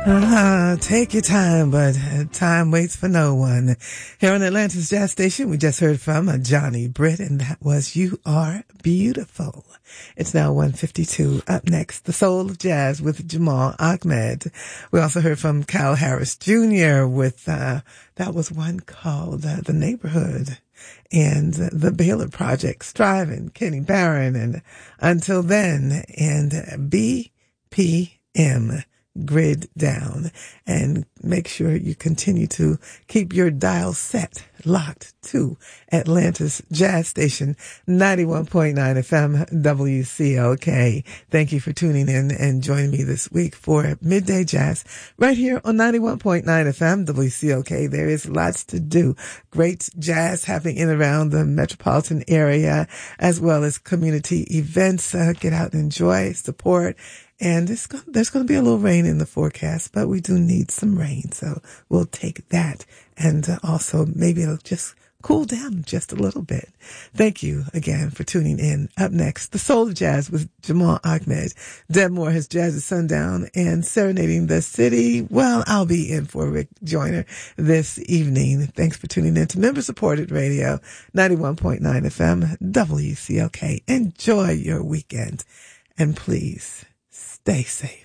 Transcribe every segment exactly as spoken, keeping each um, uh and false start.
Uh, take your time, but time waits for no one. Here on Atlanta's Jazz Station, we just heard from Johnny Britt, and that was You Are Beautiful. It's now one fifty-two. Up next, The Soul of Jazz with Jamal Ahmed. We also heard from Kyle Harris Junior with, uh, that was one called uh, The Neighborhood. And the Baylor Project, Striving, Kenny Barron, and Until Then, and B P M. Grid Down. And make sure you continue to keep your dial set locked to Atlanta's Jazz Station, ninety-one point nine F M W C L K. Thank you for tuning in and joining me this week for Midday Jazz right here on ninety-one point nine F M W C L K. There is lots to do. Great jazz happening in and around the metropolitan area, as well as community events. Uh, get out and enjoy, support. And it's go- there's going to be a little rain in the forecast, but we do need some rain. So we'll take that. And uh, also maybe it'll just cool down just a little bit. Thank you again for tuning in. Up next, The Soul of Jazz with Jamal Ahmed. Deb Moore has Jazz at Sundown and Serenading the City. Well, I'll be in for Rick Joyner this evening. Thanks for tuning in to member-supported radio, ninety-one point nine F M W C L K. Enjoy your weekend. And please, stay safe.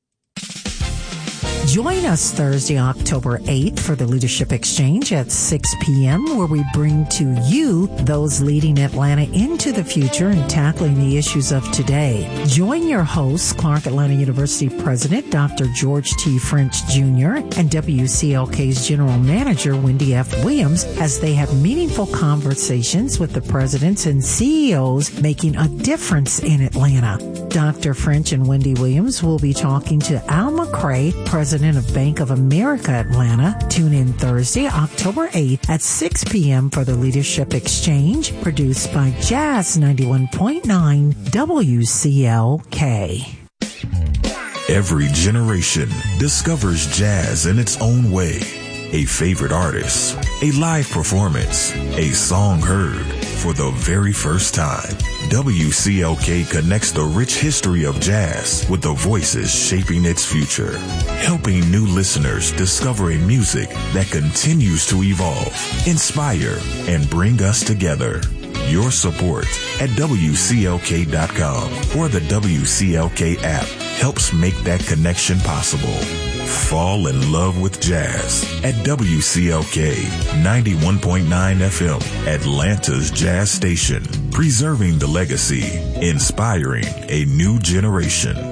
Join us Thursday, October eighth for the Leadership Exchange at six p.m. where we bring to you those leading Atlanta into the future and tackling the issues of today. Join your hosts, Clark Atlanta University President Doctor George T. French Junior and W C L K's General Manager Wendy F. Williams as they have meaningful conversations with the presidents and C E Os making a difference in Atlanta. Doctor French and Wendy Williams will be talking to Al McCray, President of Bank of America Atlanta. Tune in Thursday, October eighth at six p.m. for the Leadership Exchange, produced by Jazz ninety-one point nine W C L K. Every generation discovers jazz in its own way. A favorite artist, a live performance, a song heard for the very first time. W C L K connects the rich history of jazz with the voices shaping its future, helping new listeners discover a music that continues to evolve, inspire, and bring us together. Your support at W C L K dot com or the W C L K app helps make that connection possible. Fall in love with jazz at W C L K ninety-one point nine F M, Atlanta's Jazz Station, preserving the legacy, inspiring a new generation.